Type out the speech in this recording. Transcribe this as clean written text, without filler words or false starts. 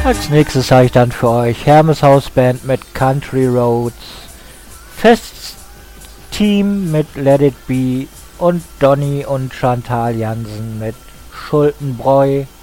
Als nächstes habe ich dann für euch Hermes House Band mit Country Roads, Fest Team mit Let It Be und Donny und Chantal Jansen mit Schuldenbräu.